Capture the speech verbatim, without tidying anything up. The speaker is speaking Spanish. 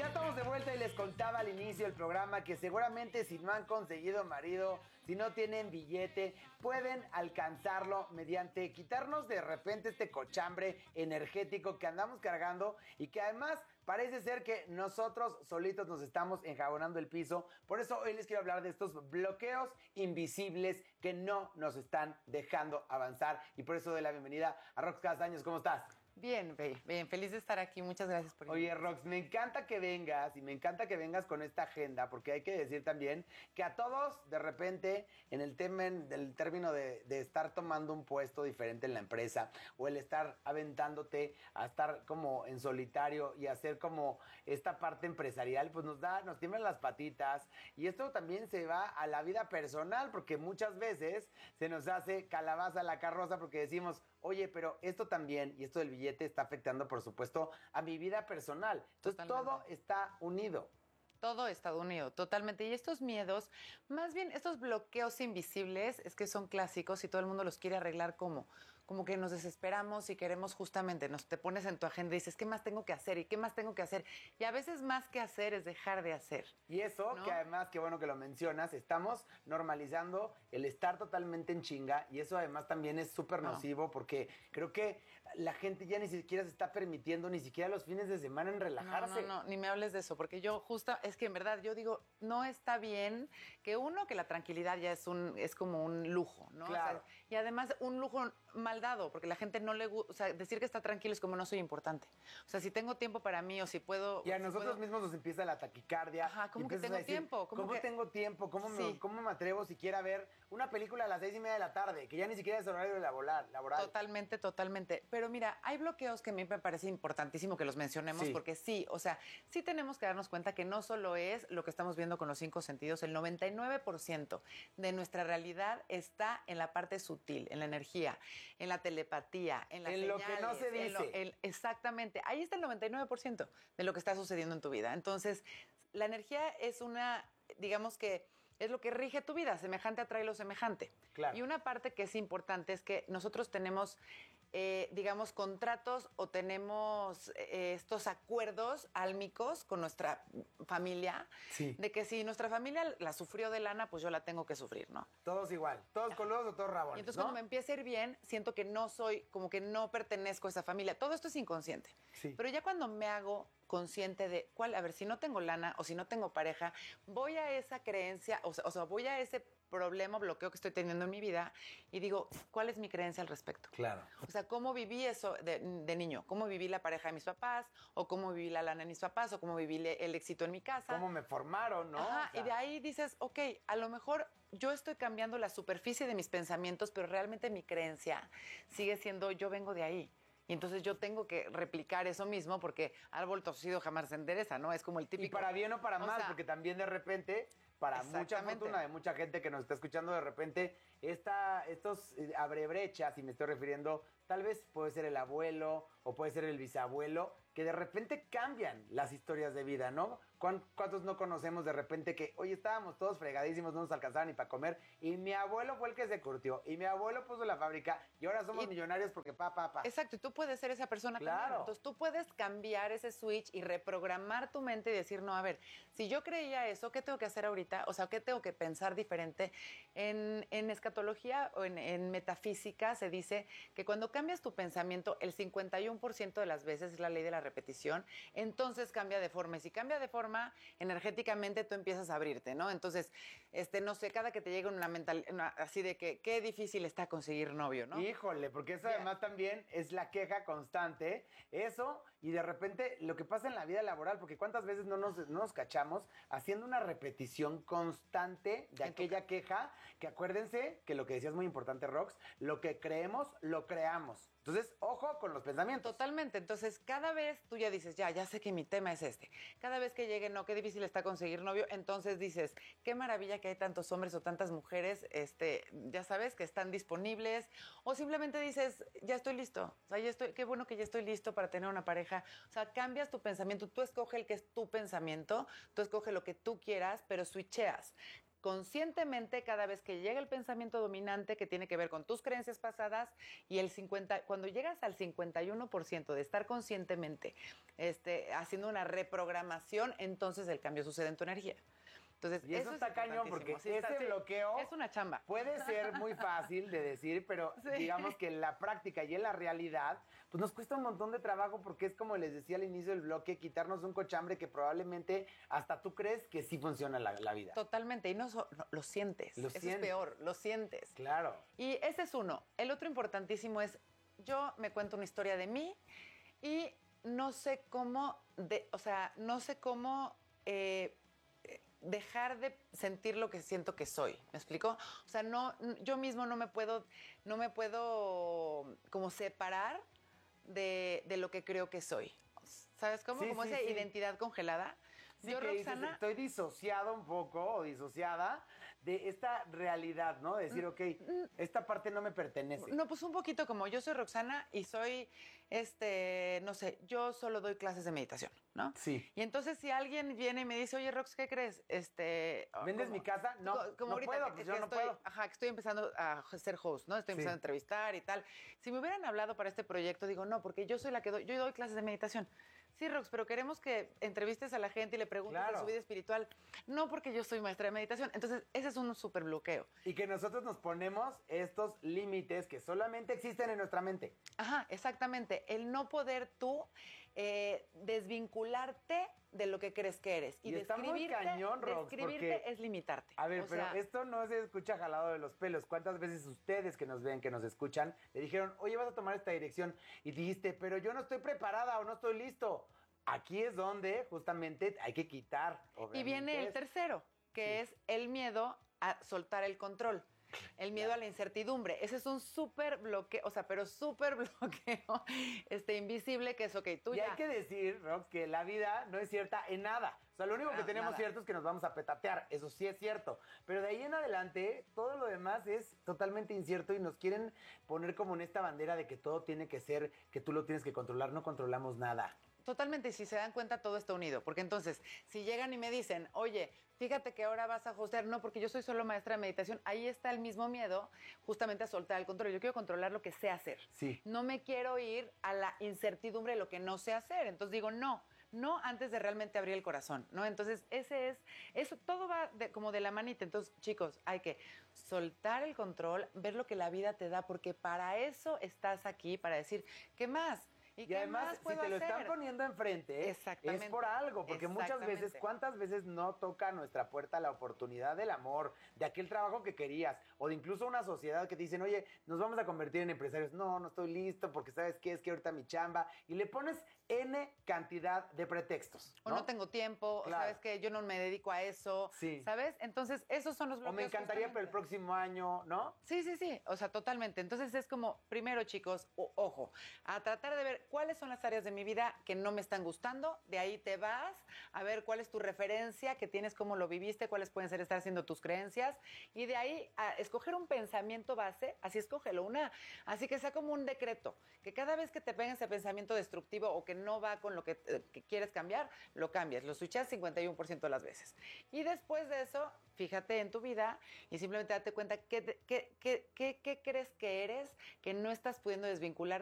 Ya estamos de vuelta y les contaba al inicio del programa que seguramente si no han conseguido marido, si no tienen billete, pueden alcanzarlo mediante quitarnos de repente este cochambre energético que andamos cargando y que además parece ser que nosotros solitos nos estamos enjabonando el piso. Por eso hoy les quiero hablar de estos bloqueos invisibles que no nos están dejando avanzar. Y por eso doy la bienvenida a Rox Castaños. ¿Cómo estás? Bien, bien, feliz de estar aquí. Muchas gracias por Oye, Rox, me encanta que vengas y me encanta que vengas con esta agenda, porque hay que decir también que a todos, de repente, en el tema del término de, de estar tomando un puesto diferente en la empresa o el estar aventándote a estar como en solitario y hacer como esta parte empresarial, pues nos da, nos tiemblan las patitas. Y esto también se va a la vida personal, porque muchas veces se nos hace calabaza a la carroza porque decimos, oye, pero esto también, y esto del billete está afectando, por supuesto, a mi vida personal. Entonces, totalmente. Todo está unido. Todo está unido, totalmente. Y estos miedos, más bien estos bloqueos invisibles, es que son clásicos y todo el mundo los quiere arreglar como... como que nos desesperamos y queremos justamente, nos te pones en tu agenda y dices, ¿qué más tengo que hacer? ¿Y qué más tengo que hacer? Y a veces más que hacer es dejar de hacer. Y eso, ¿no? Que además, qué bueno que lo mencionas, estamos normalizando el estar totalmente en chinga y eso además también es súper nocivo no. porque creo que la gente ya ni siquiera se está permitiendo ni siquiera los fines de semana en relajarse. No, no, no, ni me hables de eso, porque yo justo, es que en verdad yo digo, no está bien que uno, que la tranquilidad ya es un es como un lujo, ¿no? Claro. O sea, y además un lujo mal dado, porque la gente no le gusta, o sea, decir que está tranquilo es como no soy importante. O sea, si tengo tiempo para mí o si puedo... Y a si nosotros puedo... mismos nos empieza la taquicardia. Ajá, ¿cómo que tengo decir, tiempo? ¿Cómo, ¿Cómo que... tengo tiempo? ¿Cómo, sí. me, ¿Cómo me atrevo siquiera a ver una película a las seis y media de la tarde? Que ya ni siquiera es horario laboral. Totalmente, totalmente. Pero mira, hay bloqueos que a mí me parece importantísimo que los mencionemos, sí. porque sí, o sea, sí tenemos que darnos cuenta que no solo es lo que estamos viendo con los cinco sentidos, el noventa y nueve por ciento de nuestra realidad está en la parte sutil, en la energía, en la telepatía, en las en señales, lo que no se dice. En lo, en, exactamente. Ahí está el noventa y nueve por ciento de lo que está sucediendo en tu vida. Entonces, la energía es una, digamos que, es lo que rige tu vida, semejante atrae lo semejante. Claro. Y una parte que es importante es que nosotros tenemos, eh, digamos, contratos o tenemos eh, estos acuerdos álmicos con nuestra familia, sí. de que si nuestra familia la sufrió de lana, pues yo la tengo que sufrir, ¿no? Todos igual, todos coludos o todos rabones, y entonces ¿no? cuando me empieza a ir bien, siento que no soy, como que no pertenezco a esa familia. Todo esto es inconsciente. Sí. Pero ya cuando me hago consciente de cuál, a ver, si no tengo lana o si no tengo pareja, voy a esa creencia, o sea, o sea, voy a ese problema, bloqueo que estoy teniendo en mi vida y digo, ¿cuál es mi creencia al respecto? Claro. O sea, ¿cómo viví eso de, de niño? ¿Cómo viví la pareja de mis papás? ¿O cómo viví la lana de mis papás? ¿O cómo viví le, el éxito en mi casa? ¿Cómo me formaron, no? Ajá, o sea, y de ahí dices, ok, a lo mejor yo estoy cambiando la superficie de mis pensamientos, pero realmente mi creencia sigue siendo, yo vengo de ahí. Y entonces yo tengo que replicar eso mismo porque árbol torcido jamás se endereza, ¿no? Es como el típico... Y para bien o para mal, o sea, porque también de repente, para mucha fortuna de mucha gente que nos está escuchando, de repente, esta, estos eh, abre brechas, y me estoy refiriendo, tal vez puede ser el abuelo o puede ser el bisabuelo, que de repente cambian las historias de vida, ¿no? ¿Cuántos no conocemos de repente que, oye, estábamos todos fregadísimos, no nos alcanzaba ni para comer, y mi abuelo fue el que se curtió, y mi abuelo puso la fábrica, y ahora somos y, millonarios porque pa, pa, pa. Exacto, y tú puedes ser esa persona claro. también. Entonces tú puedes cambiar ese switch y reprogramar tu mente y decir, no, a ver, si yo creía eso, ¿qué tengo que hacer ahorita? O sea, ¿qué tengo que pensar diferente? En, en escatología o en, en metafísica se dice que cuando cambias tu pensamiento, el cincuenta y uno por ciento de las veces es la ley de la repetición, entonces cambia de forma. Y si cambia de forma, energéticamente tú empiezas a abrirte, ¿no? Entonces, este, no sé, cada que te llega una mental, una, así de que qué difícil está conseguir novio, ¿no? Híjole, porque eso yeah. además también es la queja constante, eso, y de repente lo que pasa en la vida laboral, porque cuántas veces no nos, no nos cachamos haciendo una repetición constante de aquella queja, que acuérdense que lo que decías es muy importante, Rox, lo que creemos, lo creamos. Entonces, ojo con los pensamientos. Totalmente. Entonces, cada vez tú ya dices, ya, ya sé que mi tema es este. Cada vez que llegue, no, qué difícil está conseguir novio. Entonces dices, qué maravilla que hay tantos hombres o tantas mujeres, este, ya sabes, que están disponibles. O simplemente dices, ya estoy listo. O sea, ya estoy, qué bueno que ya estoy listo para tener una pareja. O sea, cambias tu pensamiento. Tú escoge el que es tu pensamiento. Tú escoge lo que tú quieras, pero switcheas. conscientemente cada vez que llega el pensamiento dominante que tiene que ver con tus creencias pasadas y el cincuenta, cuando llegas al cincuenta y uno por ciento de estar conscientemente este, haciendo una reprogramación, entonces el cambio sucede en tu energía. Entonces, y eso, eso está cañón porque sí, ese sí, bloqueo es una chamba. Puede ser muy fácil de decir, pero sí. digamos que en la práctica y en la realidad, pues nos cuesta un montón de trabajo porque es como les decía al inicio del bloque, quitarnos un cochambre que probablemente hasta tú crees que sí funciona la, la vida. Totalmente, y no, so, no lo sientes. Lo Eso sientes. Es peor, lo sientes. Claro. Y ese es uno. El otro importantísimo es, yo me cuento una historia de mí y no sé cómo, de, o sea, no sé cómo... Eh, dejar de sentir lo que siento que soy, ¿me explico? O sea, no, yo mismo no me puedo, no me puedo como separar de, de lo que creo que soy. ¿Sabes cómo? Sí, como sí, esa sí. identidad congelada. Sí, yo, que Roxana... dices, estoy disociado un poco o disociada de esta realidad, ¿no? De decir, ok, esta parte no me pertenece. No, pues un poquito como yo soy Roxana y soy, este, no sé, yo solo doy clases de meditación, ¿no? Sí. Y entonces si alguien viene y me dice, oye, Rox, ¿qué crees? Este, ¿vendes como, mi casa? No, como no ahorita, puedo, que, pues que yo no estoy, puedo. Ajá, que estoy empezando a ser host, ¿no? Estoy empezando sí. a entrevistar y tal. Si me hubieran hablado para este proyecto, digo, no, porque yo soy la que doy, yo doy clases de meditación. Sí, Rox, pero queremos que entrevistes a la gente y le preguntes claro. de su vida espiritual. No porque yo soy maestra de meditación. Entonces, ese es un súper bloqueo. Y que nosotros nos ponemos estos límites que solamente existen en nuestra mente. Ajá, exactamente. El no poder tú eh, desvincularte de lo que crees que eres. Y, y está muy cañón, Rox, describirte porque, es limitarte. A ver, o pero sea, esto no se escucha jalado de los pelos. ¿Cuántas veces ustedes que nos ven, que nos escuchan, le dijeron, oye, vas a tomar esta dirección? Y dijiste, pero yo no estoy preparada o no estoy listo. Aquí es donde justamente hay que quitar. Y viene el tercero, que sí. es el miedo a soltar el control. El miedo claro. a la incertidumbre. Ese es un súper bloqueo, o sea, pero súper bloqueo este, invisible que es, ok, tú y ya. Y hay que decir, Rox, que la vida no es cierta en nada. O sea, lo único ah, que tenemos nada. cierto es que nos vamos a petatear. Eso sí es cierto. Pero de ahí en adelante, todo lo demás es totalmente incierto y nos quieren poner como en esta bandera de que todo tiene que ser, que tú lo tienes que controlar. No controlamos nada. Totalmente, si se dan cuenta, todo está unido. Porque entonces, si llegan y me dicen, oye, fíjate que ahora vas a hostear, no, porque yo soy solo maestra de meditación, ahí está el mismo miedo justamente a soltar el control. Yo quiero controlar lo que sé hacer. Sí. No me quiero ir a la incertidumbre de lo que no sé hacer. Entonces digo, no, no antes de realmente abrir el corazón, ¿no? Entonces, ese es, eso todo va de, como de la manita. Entonces, chicos, hay que soltar el control, ver lo que la vida te da, porque para eso estás aquí, para decir, ¿qué más? ¿Y, y qué además, más puedo si te lo hacer? están poniendo enfrente, es por algo, porque muchas veces, ¿cuántas veces no toca a nuestra puerta la oportunidad del amor, de aquel trabajo que querías, o de incluso una sociedad que te dicen, oye, nos vamos a convertir en empresarios? No, no estoy listo, porque ¿sabes qué? Es que ahorita mi chamba, y le pones N cantidad de pretextos, ¿no? O no tengo tiempo, claro. o sabes que yo no me dedico a eso, sí. ¿sabes? Entonces, esos son los bloqueos. O me encantaría para el próximo año, ¿no? Sí, sí, sí, o sea, totalmente. Entonces es como, primero, chicos, o, ojo, a tratar de ver cuáles son las áreas de mi vida que no me están gustando, de ahí te vas a ver cuál es tu referencia, que tienes, cómo lo viviste, cuáles pueden ser estar haciendo tus creencias, y de ahí a escoger un pensamiento base, así escógelo, una, así que sea como un decreto, que cada vez que te peguen ese pensamiento destructivo o que no va con lo que, eh, que quieres cambiar, lo cambias, lo switchas cincuenta y uno por ciento de las veces. Y después de eso, fíjate en tu vida y simplemente date cuenta qué, qué, qué, qué, qué crees que eres, que no estás pudiendo desvincular